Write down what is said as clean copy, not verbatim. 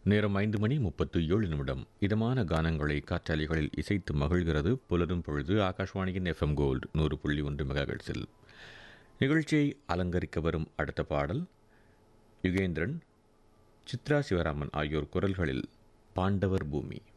நேரம் 5:37. இதமான கானங்களை காற்றாலைகளில் இசைத்து மகிழ்கிறது புலரும் பொழுது ஆகாஷ்வாணியின் FM கோல்டு 100.1 மெகாஹெர்ட்ஸில். நிகழ்ச்சியை அலங்கரிக்க வரும் அடுத்த பாடல் யுகேந்திரன், சித்ரா சிவராமன் ஆகியோர் குரல்களில் பாண்டவர் பூமி.